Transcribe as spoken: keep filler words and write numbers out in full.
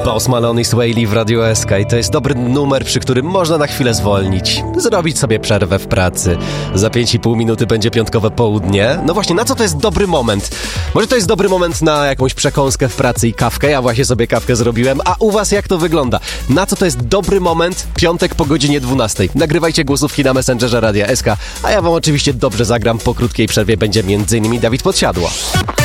Post Malone i Sway w Radio S K i to jest dobry numer, przy którym można na chwilę zwolnić, zrobić sobie przerwę w pracy. Za pięć i pół minuty będzie piątkowe południe. No właśnie, na co to jest dobry moment? Może to jest dobry moment na jakąś przekąskę w pracy i kawkę? Ja właśnie sobie kawkę zrobiłem. A u was jak to wygląda? Na co to jest dobry moment? Piątek po godzinie dwunastej. Nagrywajcie głosówki na Messengerze Radia S K, a ja wam oczywiście dobrze zagram. Po krótkiej przerwie będzie między innymi Dawid Podsiadło.